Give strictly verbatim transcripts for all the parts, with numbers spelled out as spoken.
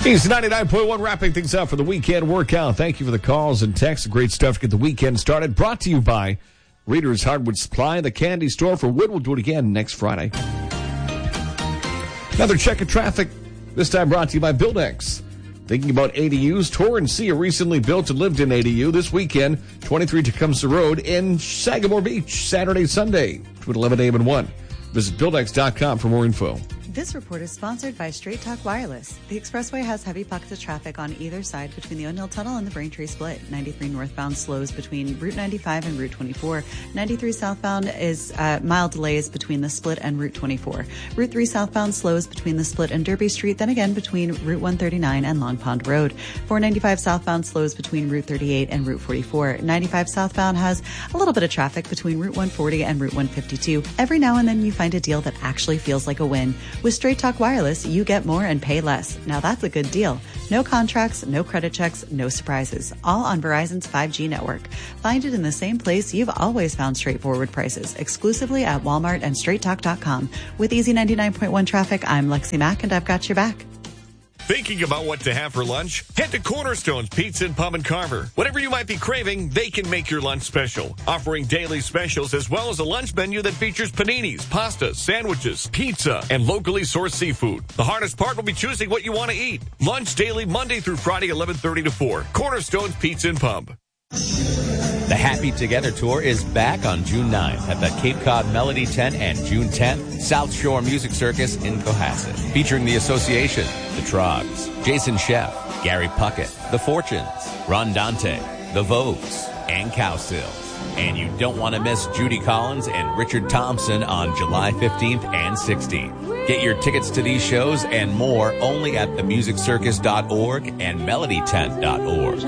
He's ninety-nine point one, wrapping things up for the weekend workout. Thank you for the calls and texts. Great stuff to get the weekend started. Brought to you by Reader's Hardwood Supply, the candy store for wood. We'll do it again next Friday. Another check of traffic, this time brought to you by Buildex. Thinking about A D Us? Tor and Sia recently built and lived in A D U this weekend. twenty-three Tecumseh Road in Sagamore Beach, Saturday, Sunday, between eleven a.m. and one. Visit Buildex dot com for more info. This report is sponsored by Straight Talk Wireless. The expressway has heavy pockets of traffic on either side between the O'Neill Tunnel and the Braintree Split. ninety-three northbound slows between Route ninety-five and Route twenty-four. ninety-three southbound is uh, mild delays between the Split and Route twenty-four. Route three southbound slows between the Split and Derby Street, then again between Route one thirty-nine and Long Pond Road. four ninety-five southbound slows between Route thirty-eight and Route forty-four. ninety-five southbound has a little bit of traffic between Route one forty and Route one fifty-two. Every now and then you find a deal that actually feels like a win. With Straight Talk Wireless, you get more and pay less. Now that's a good deal. No contracts, no credit checks, no surprises. All on Verizon's five G network. Find it in the same place you've always found straightforward prices, exclusively at Walmart and Straight Talk dot com. With Easy ninety-nine point one traffic, I'm Lexi Mack, and I've got your back. Thinking about what to have for lunch? Head to Cornerstone's Pizza and Pub and Carver. Whatever you might be craving, they can make your lunch special. Offering daily specials as well as a lunch menu that features paninis, pastas, sandwiches, pizza, and locally sourced seafood. The hardest part will be choosing what you want to eat. Lunch daily Monday through Friday, eleven thirty to four. Cornerstone's Pizza and Pub. The Happy Together Tour is back on June ninth at the Cape Cod Melody Tent and June tenth, South Shore Music Circus in Cohasset. Featuring the Association, The Trogs, Jason Sheff, Gary Puckett, The Fortunes, Ron Dante, The Vogues, and Cowsills. And you don't want to miss Judy Collins and Richard Thompson on July fifteenth and sixteenth. Get your tickets to these shows and more only at the music circus dot org and melody tent dot org.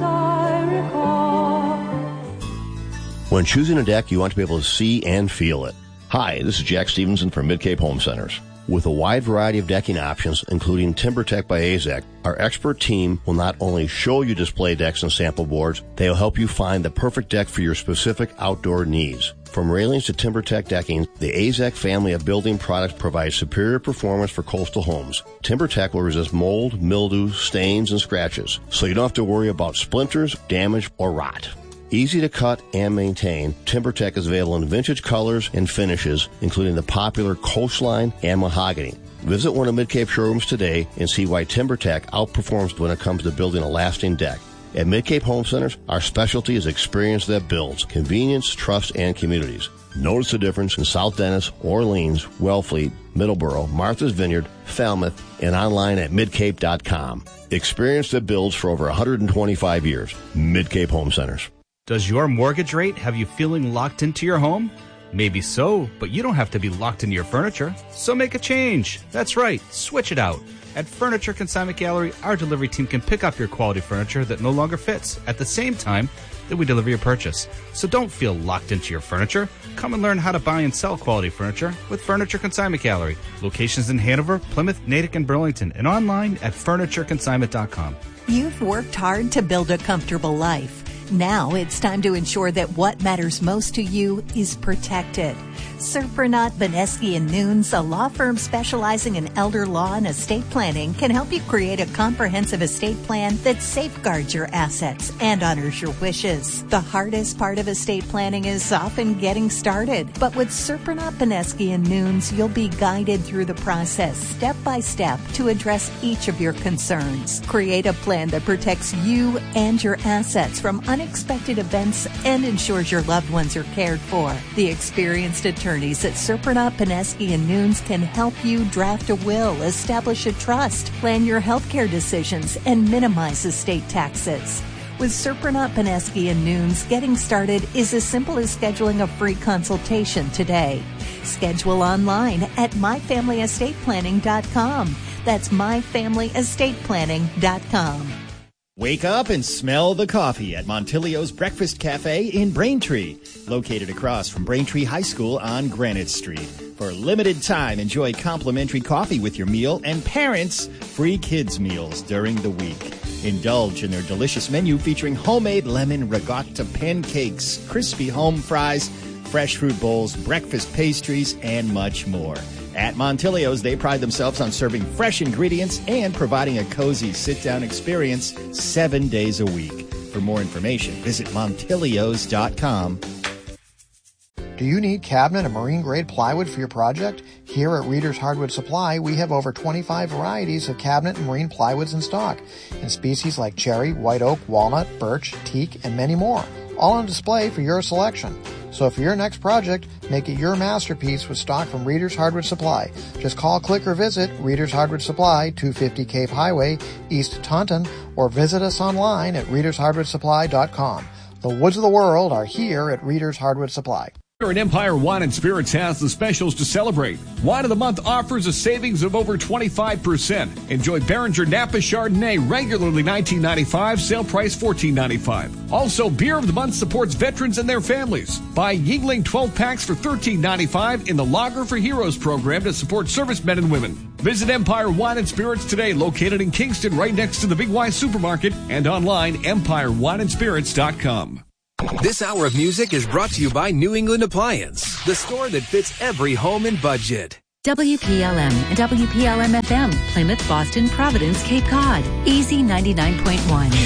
When choosing a deck, you want to be able to see and feel it. Hi, this is Jack Stevenson from Mid-Cape Home Centers. With a wide variety of decking options, including TimberTech by A Z E C, our expert team will not only show you display decks and sample boards, they will help you find the perfect deck for your specific outdoor needs. From railings to TimberTech decking, the A Z E C family of building products provides superior performance for coastal homes. TimberTech will resist mold, mildew, stains, and scratches, so you don't have to worry about splinters, damage, or rot. Easy to cut and maintain, TimberTech is available in vintage colors and finishes, including the popular Coastline and Mahogany. Visit one of Mid-Cape showrooms today and see why TimberTech outperforms when it comes to building a lasting deck. At Mid-Cape Home Centers, our specialty is experience that builds convenience, trust, and communities. Notice the difference in South Dennis, Orleans, Wellfleet, Middleborough, Martha's Vineyard, Falmouth, and online at mid cape dot com. Experience that builds for over one hundred twenty-five years. Mid-Cape Home Centers. Does your mortgage rate have you feeling locked into your home? Maybe so, but you don't have to be locked into your furniture. So make a change. That's right, switch it out. At Furniture Consignment Gallery, our delivery team can pick up your quality furniture that no longer fits at the same time that we deliver your purchase. So don't feel locked into your furniture. Come and learn how to buy and sell quality furniture with Furniture Consignment Gallery. Locations in Hanover, Plymouth, Natick, and Burlington, and online at furniture consignment dot com. You've worked hard to build a comfortable life. Now it's time to ensure that what matters most to you is protected. Surprenant, Beneski and Nunes, a law firm specializing in elder law and estate planning, can help you create a comprehensive estate plan that safeguards your assets and honors your wishes. The hardest part of estate planning is often getting started, but with Surprenant, Beneski and Nunes, you'll be guided through the process step by step to address each of your concerns. Create a plan that protects you and your assets from unexpected events and ensures your loved ones are cared for. The experienced attorneys at Surprenant, Beneski and Nunes can help you draft a will, establish a trust, plan your healthcare decisions, and minimize estate taxes. With Surprenant, Beneski and Nunes, getting started is as simple as scheduling a free consultation today. Schedule online at my family estate planning dot com. That's my family estate planning dot com. Wake up and smell the coffee at Montilio's Breakfast Cafe in Braintree, located across from Braintree High School on Granite Street. For a limited time, enjoy complimentary coffee with your meal and parents free kids meals during the week. Indulge in their delicious menu featuring homemade lemon ricotta pancakes, crispy home fries, fresh fruit bowls, breakfast pastries, and much more. At Montilio's, they pride themselves on serving fresh ingredients and providing a cozy sit-down experience seven days a week. For more information, visit Montilios dot com. Do you need cabinet and marine-grade plywood for your project? Here at Reader's Hardwood Supply, we have over twenty-five varieties of cabinet and marine plywoods in stock, in species like cherry, white oak, walnut, birch, teak, and many more, all on display for your selection. So for your next project, make it your masterpiece with stock from Reader's Hardwood Supply. Just call, click, or visit Reader's Hardwood Supply, two fifty Cape Highway, East Taunton, or visit us online at readers hardwood supply dot com. The woods of the world are here at Reader's Hardwood Supply. And Empire Wine and Spirits has the specials to celebrate. Wine of the Month offers a savings of over twenty-five percent. Enjoy Behringer Napa Chardonnay, regularly nineteen ninety-five dollars, sale price fourteen ninety-five dollars. Also, Beer of the Month supports veterans and their families. Buy Yingling twelve packs for thirteen ninety-five dollars in the Lager for Heroes program to support servicemen and women. Visit Empire Wine and Spirits today, located in Kingston, right next to the Big Y Supermarket, and online, empire wine and spirits dot com. This hour of music is brought to you by New England Appliance, the store that fits every home and budget. W P L M and W P L M F M, Plymouth, Boston, Providence, Cape Cod. Easy ninety-nine point one.